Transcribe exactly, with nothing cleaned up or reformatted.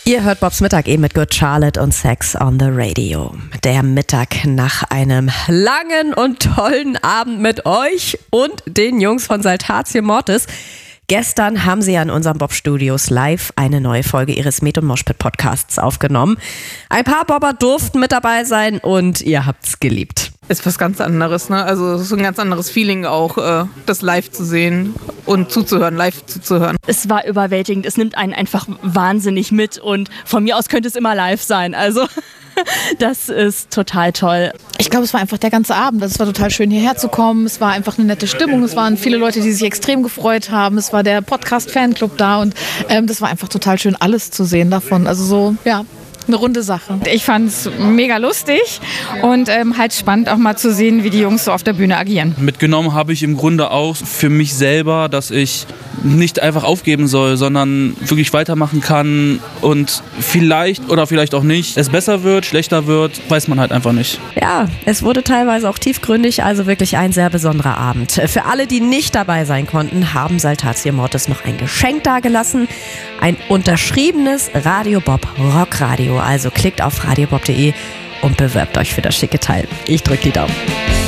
Ihr hört Bobs Mittag eben mit Good Charlotte und Sex on the Radio. Der Mittag nach einem langen und tollen Abend mit euch und den Jungs von Saltatio Mortis. Gestern haben sie ja in unserem Bob Studios live eine neue Folge ihres Met- und Moshpit Podcasts aufgenommen. Ein paar Bobber durften mit dabei sein und ihr habt's geliebt. Ist was ganz anderes, ne? Also es ist ein ganz anderes Feeling auch, äh, das live zu sehen und zuzuhören, live zuzuhören. Es war überwältigend, es nimmt einen einfach wahnsinnig mit und von mir aus könnte es immer live sein, also das ist total toll. Ich glaube, es war einfach der ganze Abend. Es war total schön, hierher zu kommen. Es war einfach eine nette Stimmung. Es waren viele Leute, die sich extrem gefreut haben. Es war der Podcast-Fanclub da und ähm, das war einfach total schön, alles zu sehen davon. Also so, ja, eine runde Sache. Ich fand es mega lustig und ähm, halt spannend auch mal zu sehen, wie die Jungs so auf der Bühne agieren. Mitgenommen habe ich im Grunde auch für mich selber, dass ich nicht einfach aufgeben soll, sondern wirklich weitermachen kann und vielleicht oder vielleicht auch nicht, es besser wird, schlechter wird, weiß man halt einfach nicht. Ja, es wurde teilweise auch tiefgründig, also wirklich ein sehr besonderer Abend. Für alle, die nicht dabei sein konnten, haben Saltatio Mortis noch ein Geschenk dagelassen. Ein unterschriebenes Radio Bob Rockradio. Also klickt auf radiobob punkt de und bewerbt euch für das schicke Teil. Ich drücke die Daumen.